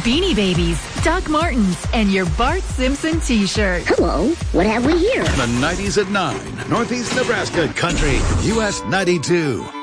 Beanie Babies, Doc Martens, and your Bart Simpson t-shirt. Hello, what have we here? The 90s at 9, Northeast Nebraska Country, US 92.